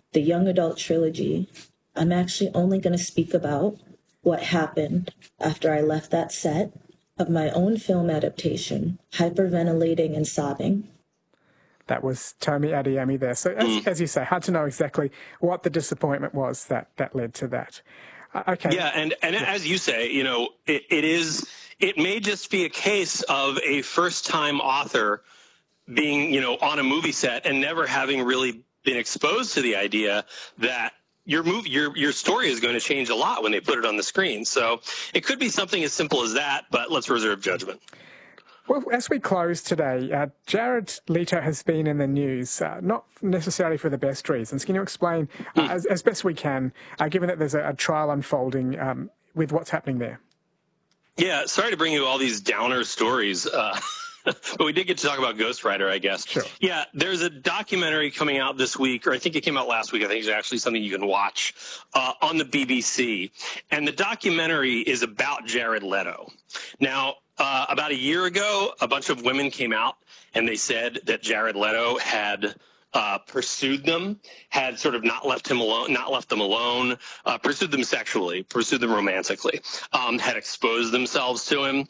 the young adult trilogy, I'm actually only going to speak about what happened after I left that set of my own film adaptation, hyperventilating and sobbing. That was Tomi Adeyemi there. So as you say, hard to know exactly what the disappointment was that led to that. Okay. Yeah, and as you say, you know, it may just be a case of a first-time author being, you know, on a movie set and never having really been exposed to the idea that your story is going to change a lot when they put it on the screen. So it could be something as simple as that, but let's reserve judgment. Well, as we close today, Jared Leto has been in the news, not necessarily for the best reasons. Can you explain, as best we can, given that there's a trial unfolding with what's happening there? Yeah, sorry to bring you all these downer stories, but we did get to talk about Ghost Rider, I guess. Sure. Yeah, there's a documentary coming out this week, or I think it came out last week. I think it's actually something you can watch on the BBC. And the documentary is about Jared Leto. Now, about a year ago, a bunch of women came out and they said that Jared Leto had pursued them, had sort of not left them alone, pursued them sexually, pursued them romantically, had exposed themselves to him.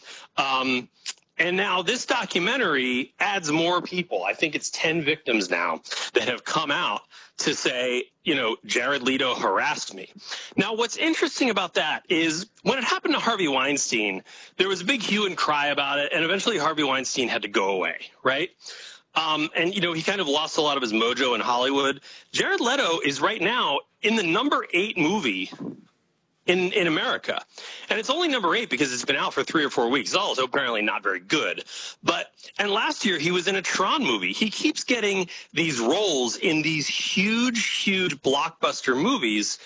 And now this documentary adds more people. I think it's 10 victims now that have come out to say, you know, Jared Leto harassed me. Now, what's interesting about that is when it happened to Harvey Weinstein, there was a big hue and cry about it, and eventually Harvey Weinstein had to go away, right? And, you know, he kind of lost a lot of his mojo in Hollywood. Jared Leto is right now in the number 8 movie in America. And it's only number 8 because it's been out for 3 or 4 weeks. It's also apparently not very good. And last year he was in a Tron movie. He keeps getting these roles in these huge blockbuster movies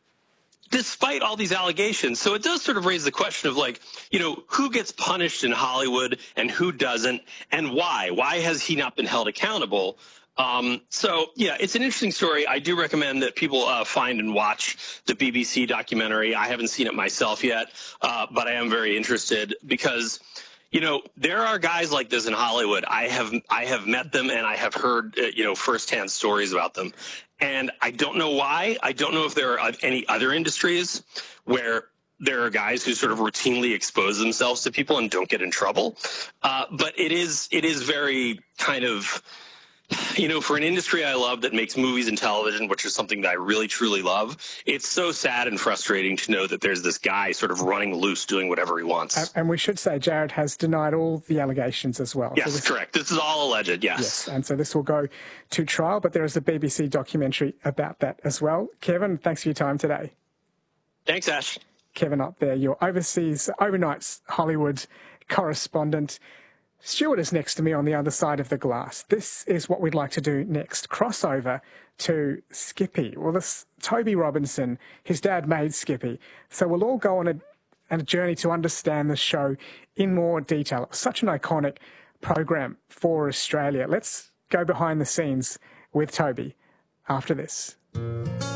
despite all these allegations. So it does sort of raise the question of, like, you know, who gets punished in Hollywood and who doesn't, and why? Why has he not been held accountable? So, yeah, it's an interesting story. I do recommend that people find and watch the BBC documentary. I haven't seen it myself yet, but I am very interested because, you know, there are guys like this in Hollywood. I have met them and I have heard, you know, firsthand stories about them. And I don't know why. I don't know if there are any other industries where there are guys who sort of routinely expose themselves to people and don't get in trouble. But it is very kind of, you know, for an industry I love that makes movies and television, which is something that I really, truly love, it's so sad and frustrating to know that there's this guy sort of running loose doing whatever he wants. And we should say Jared has denied all the allegations as well. Yes, so correct. This is all alleged, yes. Yes, and so this will go to trial, but there is a BBC documentary about that as well. Kevin, thanks for your time today. Thanks, Ash. Kevin up there, your overnight Hollywood correspondent. Stuart is next to me on the other side of the glass. This is what we'd like to do next. Crossover to Skippy. Well, this Toby Robinson, his dad made Skippy. So we'll all go on a journey to understand the show in more detail. It was such an iconic program for Australia. Let's go behind the scenes with Toby after this.